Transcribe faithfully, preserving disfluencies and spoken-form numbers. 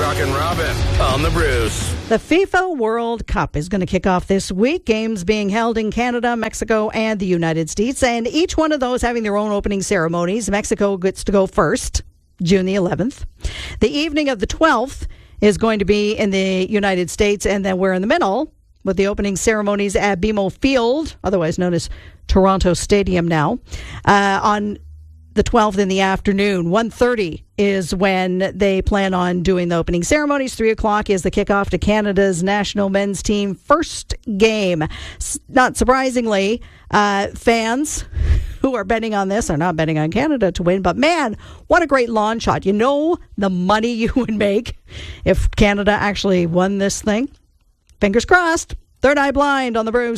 Rockin' Robin on the Bruce. The FIFA World Cup is going to kick off this week. Games being held in Canada, Mexico, and the United States. And each one of those having their own opening ceremonies. Mexico gets to go first, June the eleventh. The evening of the twelfth is going to be in the United States. And then we're in the middle with the opening ceremonies at B M O Field, otherwise known as Toronto Stadium now, uh, on the twelfth in the afternoon. one thirty is when they plan on doing the opening ceremonies. three o'clock is the kickoff to Canada's national men's team first game. S- not surprisingly, uh, fans who are betting on this are not betting on Canada to win, but man, what a great lawn shot. You know the money you would make if Canada actually won this thing? Fingers crossed. Third Eye Blind on the Bruce.